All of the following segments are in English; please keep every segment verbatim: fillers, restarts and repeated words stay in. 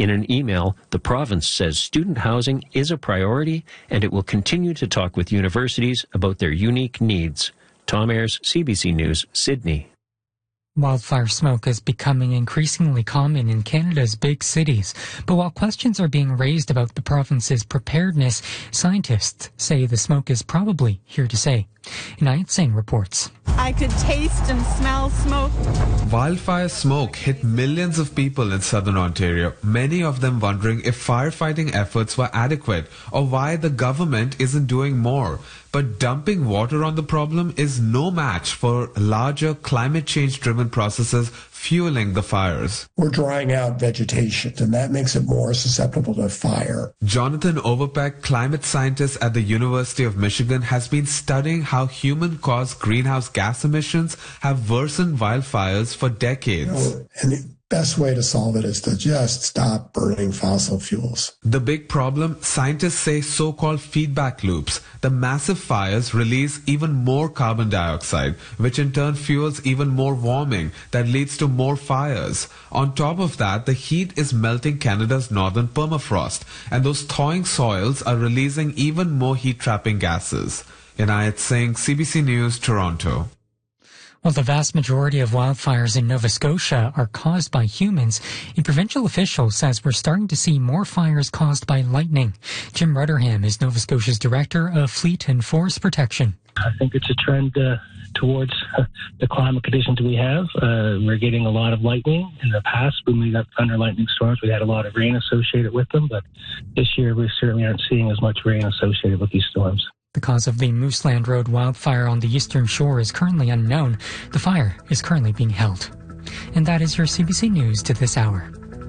In an email, the province says student housing is a priority and it will continue to talk with universities about their unique needs. Tom Ayres, C B C News, Sydney. Wildfire smoke is becoming increasingly common in Canada's big cities. But while questions are being raised about the province's preparedness, scientists say the smoke is probably here to stay. Inayat Singh reports. I could taste and smell smoke. Wildfire smoke hit millions of people in southern Ontario, many of them wondering if firefighting efforts were adequate or why the government isn't doing more. But dumping water on the problem is no match for larger climate change-driven processes fueling the fires. We're drying out vegetation, and that makes it more susceptible to fire. Jonathan Overpeck, climate scientist at the University of Michigan, has been studying how human-caused greenhouse gas emissions have worsened wildfires for decades. You know, and the best way to solve it is to just stop burning fossil fuels. The big problem, scientists say so-called feedback loops. The massive fires release even more carbon dioxide, which in turn fuels even more warming that leads to more fires. On top of that, the heat is melting Canada's northern permafrost, and those thawing soils are releasing even more heat-trapping gases. Inayat Singh, C B C News, Toronto. While the vast majority of wildfires in Nova Scotia are caused by humans, a provincial official says we're starting to see more fires caused by lightning. Jim Rutherham is Nova Scotia's Director of Fleet and Forest Protection. I think it's a trend uh, towards uh, the climate conditions we have. Uh, we're getting a lot of lightning. In the past, when we got thunder lightning storms, we had a lot of rain associated with them, but this year we certainly aren't seeing as much rain associated with these storms. The cause of the Mooseland Road wildfire on the eastern shore is currently unknown. The fire is currently being held. And that is your C B C News to this hour.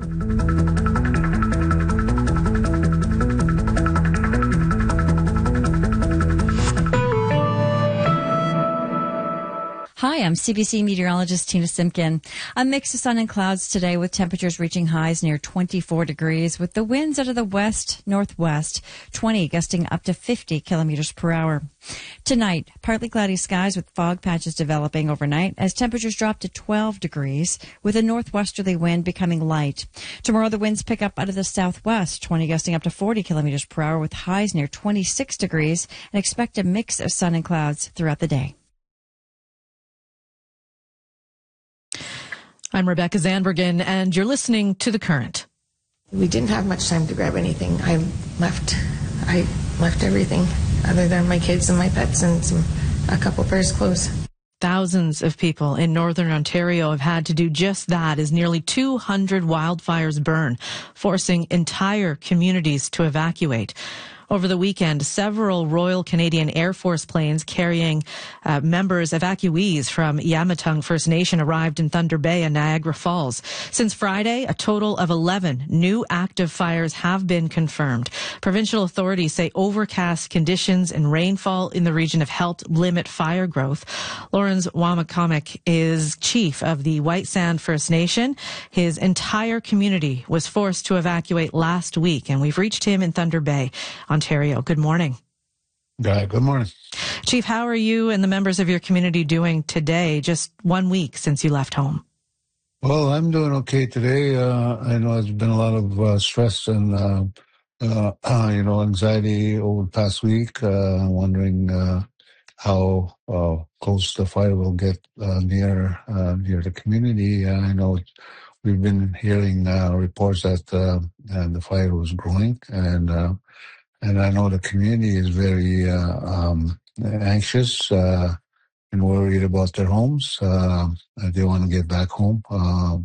Hi, I'm C B C meteorologist Tina Simpkin. A mix of sun and clouds today with temperatures reaching highs near twenty-four degrees with the winds out of the west, northwest, twenty gusting up to fifty kilometers per hour. Tonight, partly cloudy skies with fog patches developing overnight as temperatures drop to twelve degrees with a northwesterly wind becoming light. Tomorrow, the winds pick up out of the southwest, twenty gusting up to forty kilometers per hour with highs near twenty-six degrees, and expect a mix of sun and clouds throughout the day. I'm Rebecca Zandbergen, and you're listening to The Current. We didn't have much time to grab anything. I left I left everything other than my kids and my pets and some, a couple pairs of clothes. Thousands of people in northern Ontario have had to do just that as nearly two hundred wildfires burn, forcing entire communities to evacuate. Over the weekend, several Royal Canadian Air Force planes carrying uh, members, evacuees from Yamatung First Nation arrived in Thunder Bay and Niagara Falls. Since Friday, a total of eleven new active fires have been confirmed. Provincial authorities say overcast conditions and rainfall in the region have helped limit fire growth. Lawrence Wamakomic is chief of the White Sand First Nation. His entire community was forced to evacuate last week, and we've reached him in Thunder Bay, Ontario. Good morning. Uh, good morning. Chief, how are you and the members of your community doing today, just one week since you left home? Well, I'm doing okay today. Uh, I know there's been a lot of uh, stress and, uh, uh, uh, you know, anxiety over the past week. Uh, I'm wondering uh, how uh, close the fire will get uh, near uh, near the community. Uh, I know we've been hearing uh, reports that uh, uh, the fire was growing, and uh, And I know the community is very uh, um, anxious uh, and worried about their homes. Uh, they want to get back home. Uh,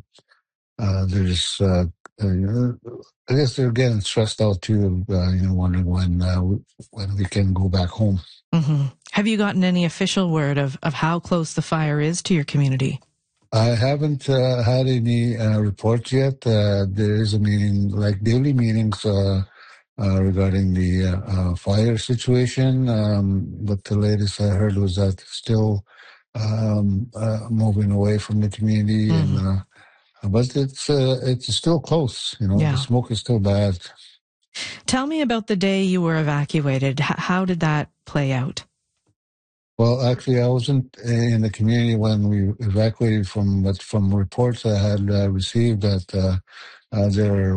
uh, they're just, uh, uh, I guess they're getting stressed out too, uh, you know, wondering when uh, when we can go back home. Mm-hmm. Have you gotten any official word of, of how close the fire is to your community? I haven't uh, had any uh, reports yet. Uh, there is a meeting, like daily meetings, uh, Uh, regarding the uh, uh, fire situation, um, but the latest I heard was that it's still um, uh, moving away from the community, mm-hmm. and uh, but it's uh, it's still close. You know, yeah. The smoke is still bad. Tell me about the day you were evacuated. H- how did that play out? Well, actually, I wasn't in the community when we evacuated from, but from reports I had uh, received that uh, uh, there